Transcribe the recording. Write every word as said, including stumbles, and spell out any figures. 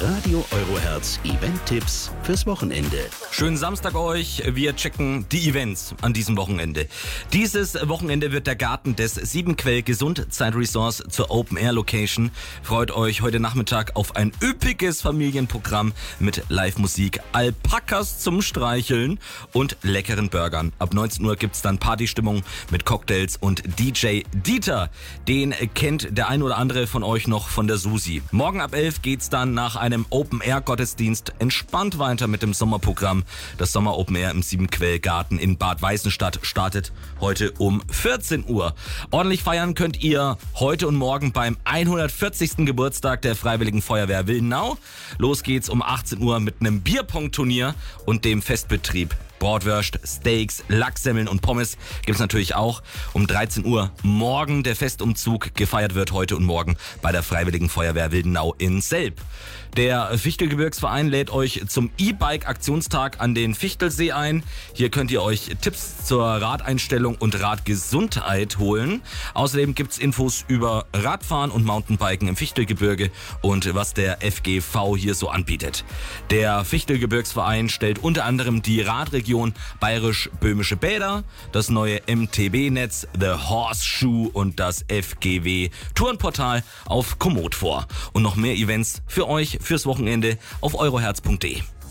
Radio Eurohertz Event-Tipps fürs Wochenende. Schönen Samstag euch. Wir checken die Events an diesem Wochenende. Dieses Wochenende wird der Garten des Siebenquell Gesundzeitresorts zur Open-Air-Location. Freut euch heute Nachmittag auf ein üppiges Familienprogramm mit Live-Musik, Alpakas zum Streicheln und leckeren Burgern. Ab neunzehn Uhr gibt's dann Partystimmung mit Cocktails und D J Dieter. Den kennt der ein oder andere von euch noch von der Susi. Morgen ab elf geht's dann nach einem Open-Air-Gottesdienst entspannt weiter mit dem Sommerprogramm. Das Sommer Open Air im Siebenquell-Garten in Bad Weißenstadt startet heute um vierzehn Uhr. Ordentlich feiern könnt ihr heute und morgen beim hundertvierzigsten Geburtstag der Freiwilligen Feuerwehr Wildenau. Los geht's um achtzehn Uhr mit einem Bierpong-Turnier und dem Festbetrieb. Bratwürst, Steaks, Lachssemmeln und Pommes gibt's natürlich auch. Um dreizehn Uhr morgen der Festumzug. Gefeiert wird heute und morgen bei der Freiwilligen Feuerwehr Wildenau in Selb. Der Fichtelgebirgsverein lädt euch zum E-Bike-Aktionstag an den Fichtelsee ein. Hier könnt ihr euch Tipps zur Radeinstellung und Radgesundheit holen. Außerdem gibt's Infos über Radfahren und Mountainbiken im Fichtelgebirge und was der F G V hier so anbietet. Der Fichtelgebirgsverein stellt unter anderem die Radregion Bayerisch-Böhmische Bäder, das neue M T B-Netz, The Horseshoe und das F G W Tourenportal auf Komoot vor. Und noch mehr Events für euch fürs Wochenende auf eurohertz punkt de.